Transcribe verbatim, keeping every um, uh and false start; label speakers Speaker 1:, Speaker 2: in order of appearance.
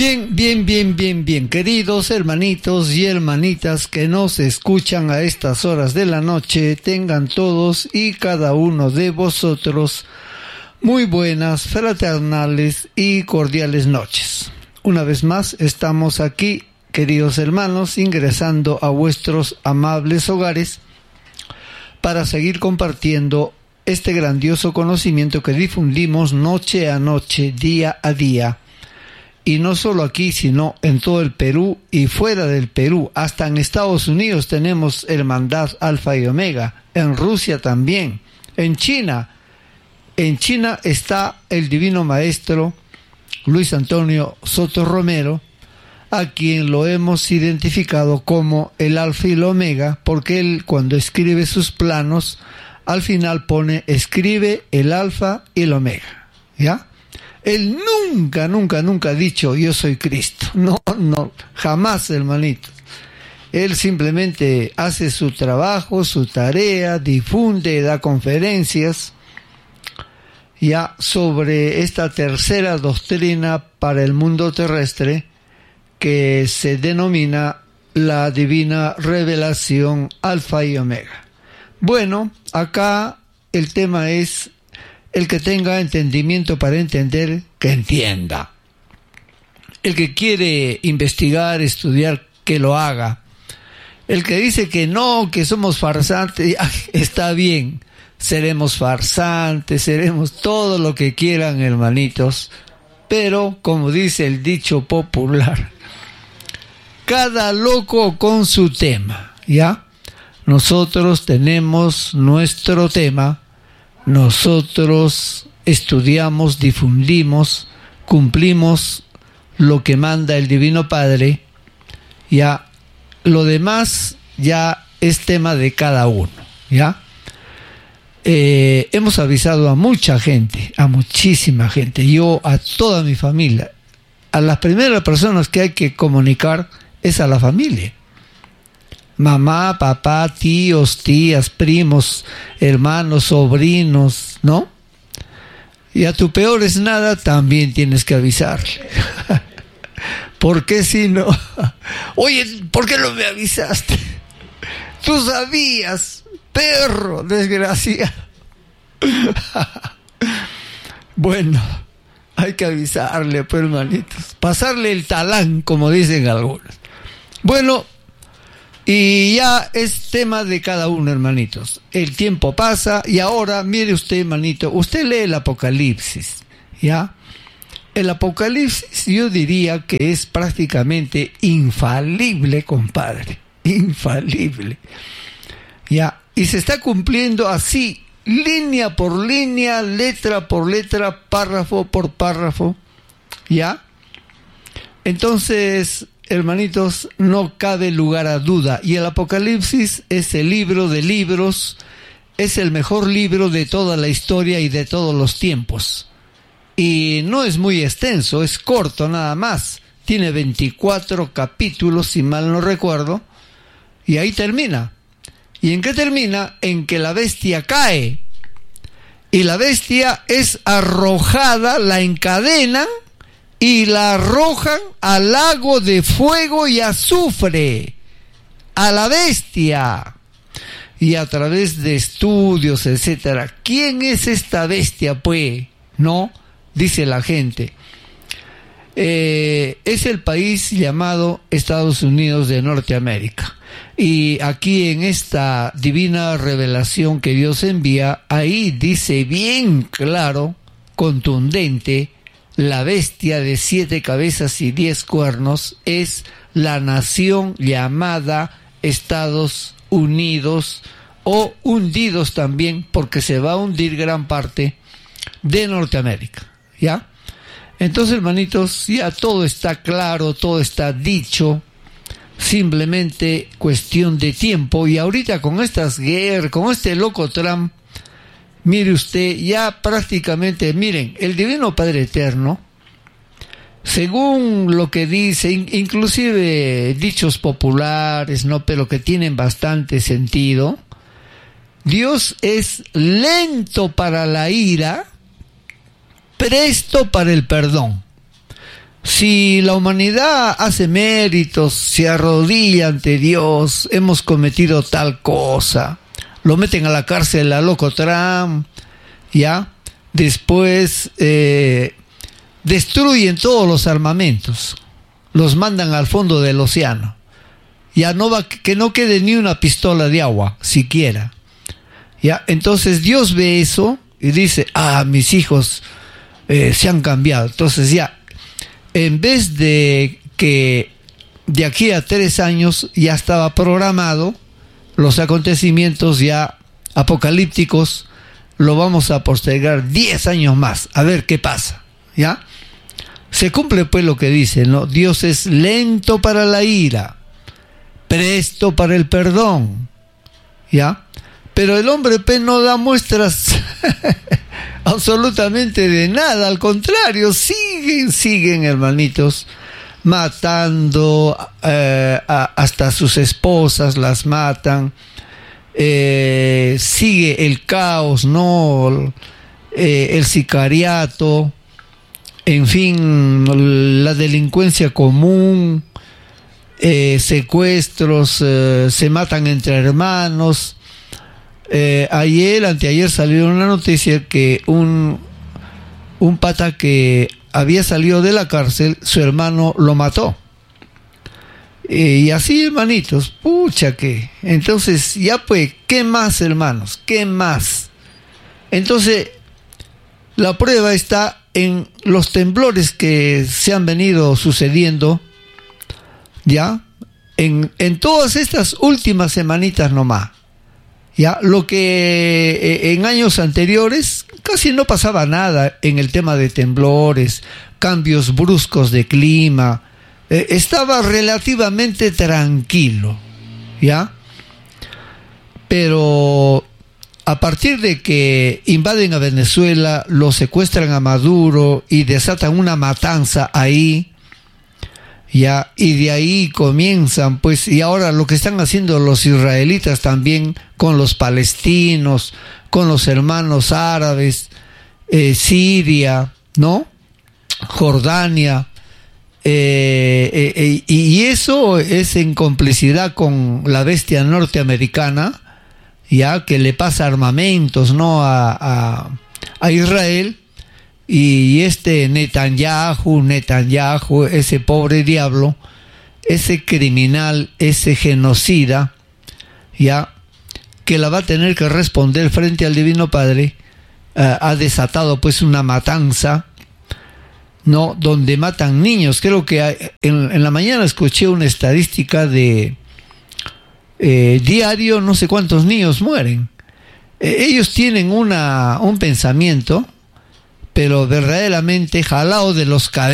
Speaker 1: Bien, bien, bien, bien, bien, queridos hermanitos y hermanitas que nos escuchan a estas horas de la noche, tengan todos y cada uno de vosotros muy buenas, fraternales y cordiales noches. Una vez más estamos aquí, queridos hermanos, ingresando a vuestros amables hogares para seguir compartiendo este grandioso conocimiento que difundimos noche a noche, día a día. Y no solo aquí, sino en todo el Perú y fuera del Perú. Hasta en Estados Unidos tenemos Hermandad Alfa y Omega. En Rusia también. En China. En China está el Divino Maestro Luis Antonio Soto Romero, a quien lo hemos identificado como el Alfa y el Omega, porque él cuando escribe sus planos, al final pone, escribe el Alfa y el Omega. ¿Ya? Él nunca, nunca, nunca ha dicho yo soy Cristo. No, no, jamás, hermanito. Él simplemente hace su trabajo, su tarea, difunde, da conferencias ya sobre esta tercera doctrina para el mundo terrestre que se denomina la divina revelación Alfa y Omega. Bueno, acá el tema es el que tenga entendimiento para entender, que entienda. El que quiere investigar, estudiar, que lo haga. El que dice que no, que somos farsantes, está bien. Seremos farsantes, seremos todo lo que quieran, hermanitos. Pero, como dice el dicho popular, cada loco con su tema, ¿ya? Nosotros tenemos nuestro tema. Nosotros estudiamos, difundimos, cumplimos lo que manda el Divino Padre. Ya, lo demás ya es tema de cada uno. Ya, eh, hemos avisado a mucha gente, a muchísima gente, yo a toda mi familia. A las primeras personas que hay que comunicar es a la familia. Mamá, papá, tíos, tías, primos, hermanos, sobrinos, ¿no? Y a tu peor es nada también tienes que avisarle. ¿Por qué si no? Oye, ¿por qué no me avisaste? Tú sabías, perro, desgraciado. Bueno, hay que avisarle, pues, hermanitos. Pasarle el talán, como dicen algunos. Bueno, y ya es tema de cada uno, hermanitos. El tiempo pasa y ahora, mire usted, hermanito, usted lee el Apocalipsis, ¿ya? El Apocalipsis yo diría que es prácticamente infalible, compadre, infalible, ¿ya? Y se está cumpliendo así, línea por línea, letra por letra, párrafo por párrafo, ¿ya? Entonces, hermanitos, no cabe lugar a duda. Y el Apocalipsis es el libro de libros, es el mejor libro de toda la historia y de todos los tiempos. Y no es muy extenso, es corto nada más. Tiene veinticuatro capítulos, si mal no recuerdo, y ahí termina. ¿Y en qué termina? En que la bestia cae. Y la bestia es arrojada, la encadenan, y la arrojan al lago de fuego y azufre, a la bestia. Y a través de estudios, etcétera, ¿quién es esta bestia, pues? No, dice la gente. Eh, es el país llamado Estados Unidos de Norteamérica. Y aquí en esta divina revelación que Dios envía, ahí dice bien claro, contundente, la bestia de siete cabezas y diez cuernos es la nación llamada Estados Unidos, o hundidos también, porque se va a hundir gran parte de Norteamérica, ¿ya? Entonces, hermanitos, ya todo está claro, todo está dicho, simplemente cuestión de tiempo. Y ahorita con estas guerras, con este loco Trump, mire usted, ya prácticamente, miren, el Divino Padre Eterno, según lo que dice, inclusive dichos populares, ¿no?, pero que tienen bastante sentido, Dios es lento para la ira, presto para el perdón. Si la humanidad hace méritos, se arrodilla ante Dios, hemos cometido tal cosa, lo meten a la cárcel a loco Trump, ¿ya? Después eh, destruyen todos los armamentos, los mandan al fondo del océano, ya no va, que no quede ni una pistola de agua, siquiera, ¿ya? Entonces Dios ve eso y dice, ah, mis hijos eh, se han cambiado, entonces ya, en vez de que de aquí a tres años ya estaba programado los acontecimientos ya apocalípticos, lo vamos a postergar diez años más, a ver qué pasa, ¿ya? Se cumple pues lo que dice, ¿no? Dios es lento para la ira, presto para el perdón, ¿ya? Pero el hombre pues no da muestras absolutamente de nada, al contrario, siguen, siguen, hermanitos, matando, eh, a, hasta sus esposas las matan, eh, sigue el caos, ¿no? Eh, el sicariato, en fin, la delincuencia común, eh, secuestros, eh, se matan entre hermanos. Eh, ayer, anteayer salió una noticia que un, un pata que había salido de la cárcel, su hermano lo mató. Eh, y así, hermanitos, pucha que. Entonces, ya pues, ¿qué más, hermanos? ¿Qué más? Entonces, la prueba está en los temblores que se han venido sucediendo, ya, en, en todas estas últimas semanitas nomás. Ya, lo que eh, en años anteriores casi no pasaba nada en el tema de temblores, cambios bruscos de clima, eh, estaba relativamente tranquilo, ¿ya? Pero a partir de que invaden a Venezuela, lo secuestran a Maduro y desatan una matanza ahí, ya, y de ahí comienzan, pues, y ahora lo que están haciendo los israelitas también con los palestinos, con los hermanos árabes, eh, Siria, ¿no? Jordania, eh, eh, eh, y eso es en complicidad con la bestia norteamericana, ya, que le pasa armamentos, ¿no? a, a, a Israel. Y este Netanyahu, Netanyahu, ese pobre diablo, ese criminal, ese genocida, ya, que la va a tener que responder frente al Divino Padre, uh, ha desatado pues una matanza, ¿no? Donde matan niños. Creo que hay, en, en la mañana escuché una estadística de eh, diario, no sé cuántos niños mueren. Eh, ellos tienen una, un pensamiento, pero verdaderamente jalado de los cabellos.